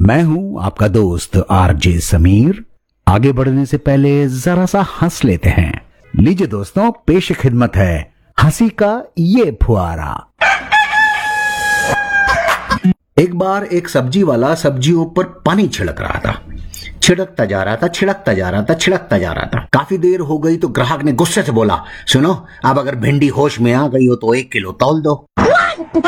मैं हूं आपका दोस्त आरजे समीर। आगे बढ़ने से पहले जरा सा हंस लेते हैं। लीजिए दोस्तों, पेश खिदमत है हंसी का ये फुहारा। एक बार एक सब्जी वाला सब्जियों पर पानी छिड़क रहा था। छिड़कता जा रहा था, छिड़कता जा रहा था, छिड़कता जा रहा था। काफी देर हो गई तो ग्राहक ने गुस्से से बोला, सुनो, अब अगर भिंडी होश में आ गई हो तो 1 किलो तौल दो।